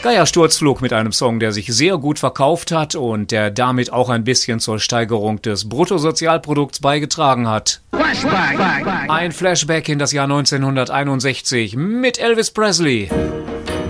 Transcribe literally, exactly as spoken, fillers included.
Geiersturzflug mit einem Song, der sich sehr gut verkauft hat und der damit auch ein bisschen zur Steigerung des Bruttosozialprodukts beigetragen hat. Flashback. Ein Flashback in das Jahr neunzehnhunderteinundsechzig mit Elvis Presley.